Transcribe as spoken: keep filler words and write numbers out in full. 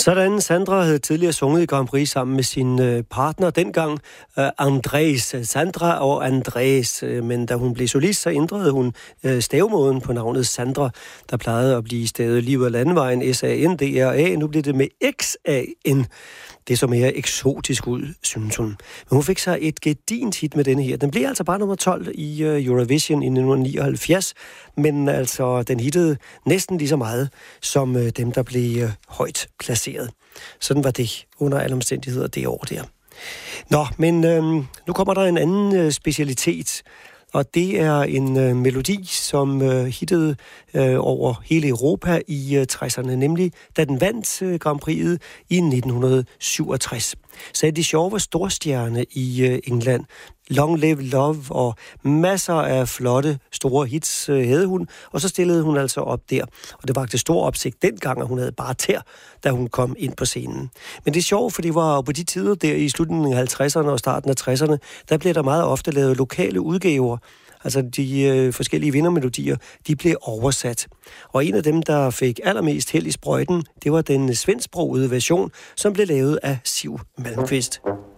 Sådan, Sandra havde tidligere sunget i Grand Prix sammen med sin øh, partner dengang, øh, Andrés. Sandra og Andrés, øh, men da hun blev solist, så ændrede hun øh, stavemåden på navnet Sandra, der plejede at blive stavet Liv og Landevejen, S A N D R A. Nu blev det med X A N. Det så mere eksotisk ud, synes hun. Men hun fik sig et gedint hit med denne her. Den blev altså bare nummer tolv i uh, Eurovision i nitten nioghalvfjerds, men altså den hittede næsten lige så meget som uh, dem, der blev uh, højt placeret. Sådan var det under alle omstændigheder det år der. Nå, men øh, nu kommer der en anden øh, specialitet, og det er en øh, melodi, som øh, hittede øh, over hele Europa i øh, tresserne, nemlig da den vandt øh, Grand Prix'et i nitten syvogtres. Sandy Shaw var storstjerne i øh, England. Long Live Love og masser af flotte, store hits øh, havde hun, og så stillede hun altså op der. Og det vakte stor opsigt dengang, at hun havde bare tær, da hun kom ind på scenen. Men det er sjovt, for det var på de tider der i slutningen af halvtredserne og starten af tresserne, der blev der meget ofte lavet lokale udgaver. Altså de øh, forskellige vindermelodier, de blev oversat. Og en af dem, der fik allermest held i sprøjten, det var den svensksprogede version, som blev lavet af Siv Malmkvist.